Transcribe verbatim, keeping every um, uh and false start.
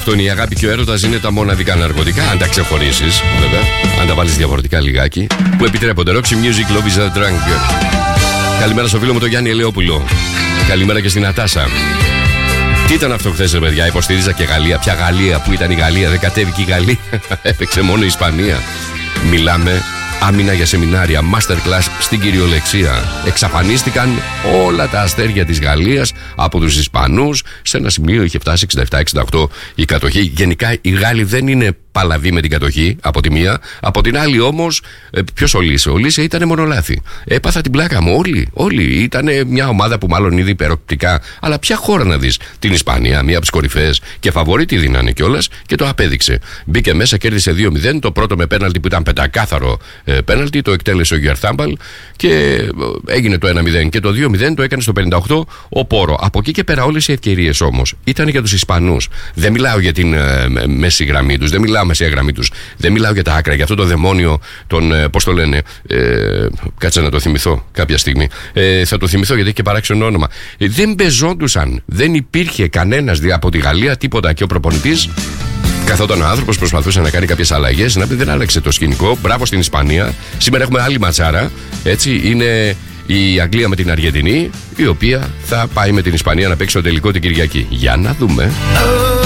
αυτόν η αγάπη και ο έρωτας είναι τα μοναδικά ναρκωτικά. Αν τα ξεχωρίσεις, βέβαια, αν τα βάλεις διαφορετικά λιγάκι, που επιτρέπονται. Roxy Music, Love is a Drunk. Καλημέρα στο φίλο μου τον Γιάννη Ελαιόπουλο. Καλημέρα και στην Νατάσα. Τι ήταν αυτό χθες, ρε παιδιά? Υποστηρίζα και Γαλλία. Ποια Γαλλία? Πού ήταν η Γαλλία? Δεν κατέβηκε η Γαλλία. Έπαιξε μόνο η Ισπανία. Μιλάμε άμυνα για σεμινάρια, masterclass στην κυριολεξία. Εξαφανίστηκαν όλα τα αστέρια της Γαλλίας από τους Ισπανούς. Σε ένα σημείο είχε φτάσει εξήντα επτά εξήντα οκτώ η κατοχή. Γενικά οι Γάλλοι δεν είναι παλαβοί με την κατοχή, από τη μία. Από την άλλη όμως, ποιος ο Λίσε? Ο Λίσε ήταν μονολάθη. Έπαθα την πλάκα μου. Όλοι, όλοι. Ήταν μια ομάδα που μάλλον είδε υπεροπτικά. Αλλά ποια χώρα να δεις? Την Ισπανία, μία από τις κορυφαίες. Και φαβορί δίνανε κιόλας και το απέδειξε. Μπήκε μέσα, κέρδισε δύο μηδέν. Το πρώτο με πέναλτι που ήταν πεντακάθαρο ε, πέναλτι. Το εκτέλεσε ο Γιαρθάμπαλ και έγινε το ένα μηδέn. Και το δύο μηδέν το έκανε στο πενήντα οκτώ ο Πόρο. Από εκεί και πέρα όλες οι ευκαιρίες όμως ήταν για τους Ισπανούς. Δεν μιλάω για την ε, μέση γραμμή τους. Δεν μιλάω μεσαία γραμμή τους. Δεν μιλάω για τα άκρα, για αυτό το δαιμόνιο, τον, πώς το λένε, ε, κάτσε να το θυμηθώ κάποια στιγμή. Ε, θα το θυμηθώ γιατί έχει και παράξενο όνομα. Ε, δεν πεζόντουσαν, δεν υπήρχε κανένας από τη Γαλλία τίποτα. Και ο προπονητής, καθόταν ο άνθρωπος, προσπαθούσε να κάνει κάποιες αλλαγές, να πει δεν άλλαξε το σκηνικό. Μπράβο στην Ισπανία. Σήμερα έχουμε άλλη ματσάρα. Έτσι, είναι η Αγγλία με την Αργεντινή, η οποία θα πάει με την Ισπανία να παίξει το τελικό την Κυριακή. Για να δούμε.